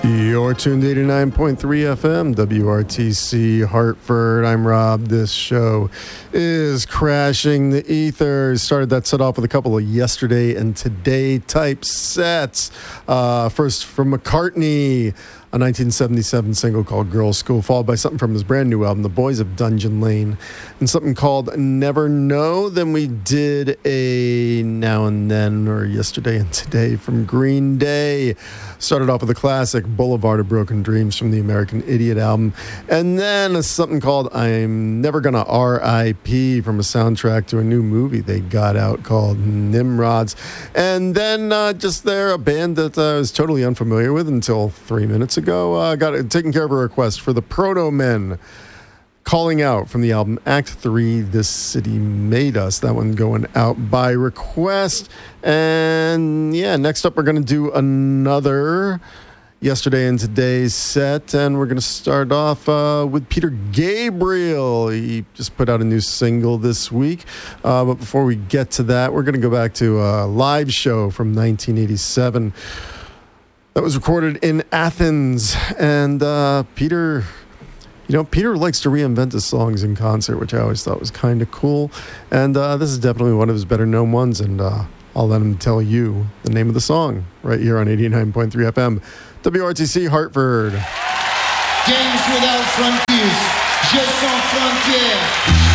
You're tuned to 89.3 FM, WRTC Hartford. I'm Rob. This show is Crashing the Ethers. Started that set off with a couple of yesterday and today type sets. First from McCartney, a 1977 single called Girls' School, followed by something from his brand new album, The Boys of Dungeon Lane, and something called Never Know. Then we did a Now and Then, or Yesterday and Today, from Green Day. Started off with a classic, Boulevard of Broken Dreams, from the American Idiot album. And then something called I'm Never Gonna R.I.P. from a soundtrack to a new movie they got out called Nimrods. And then just there, a band that I was totally unfamiliar with until 3 minutes ago. Got taken care of a request for the Proto Men, Calling Out, from the album Act 3, This City Made Us. That one going out by request. And yeah, next up we're going to do another Yesterday and Today's set, and we're going to start off with Peter Gabriel. He just put out a new single this week. But before we get to that, we're going to go back to a live show from 1987 that was recorded in Athens. And Peter likes to reinvent his songs in concert, which I always thought was kind of cool. And this is definitely one of his better known ones. And I'll let him tell you the name of the song right here on 89.3 FM, WRTC Hartford. Games without frontiers, Jeux sans frontières.